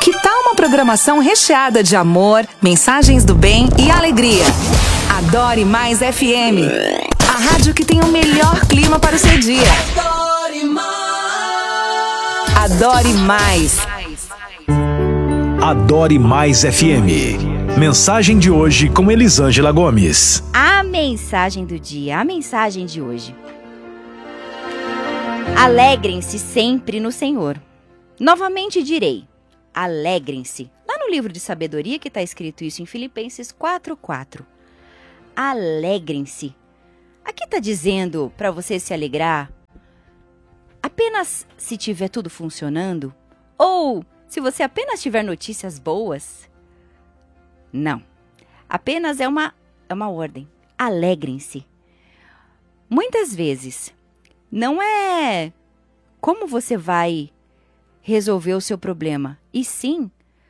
Que tal uma programação recheada de amor, mensagens do bem e alegria? Adore Mais FM, a rádio que tem o melhor clima para o seu dia. Adore Mais. Adore Mais. Adore Mais FM. Mensagem de hoje com Elisângela Gomes. A mensagem do dia, a mensagem de hoje. Alegrem-se sempre no Senhor. Novamente direi, alegrem-se. Lá no livro de sabedoria que está escrito isso em Filipenses 4:4. Alegrem-se. Aqui está dizendo para você se alegrar apenas se tiver tudo funcionando? Ou se você apenas tiver notícias boas? Não. Apenas é uma ordem. Alegrem-se. Muitas vezes, não é como você vai resolver o seu problema, e sim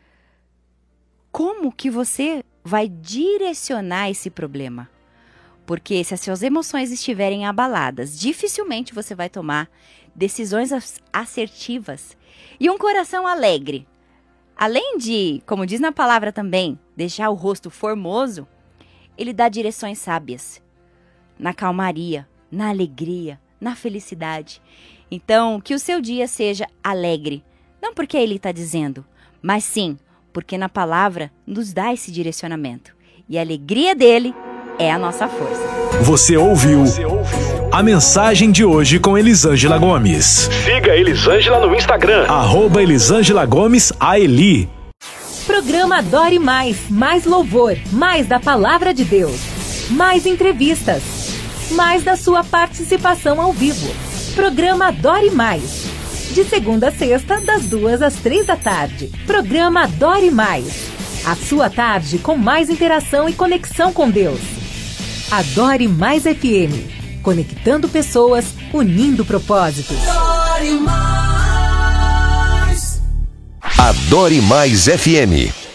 como que você vai direcionar esse problema. Porque se as suas emoções estiverem abaladas, dificilmente você vai tomar decisões assertivas. E um coração alegre, além de, como diz na palavra também, deixar o rosto formoso, ele dá direções sábias, na calmaria, na alegria, na felicidade. Então, que o seu dia seja alegre, não porque ele está dizendo, mas sim porque na palavra nos dá esse direcionamento. E a alegria dele é a nossa força. Você ouviu a mensagem de hoje com Elisângela Gomes. Siga Elisângela no Instagram, @ElisângelaGomesAeli. Programa Adore Mais, mais louvor, mais da palavra de Deus, mais entrevistas, mais da sua participação ao vivo. Programa Adore Mais, de segunda a sexta, das 2 às 3 da tarde. Programa Adore Mais, a sua tarde com mais interação e conexão com Deus. Adore Mais FM, conectando pessoas, unindo propósitos. Adore Mais FM.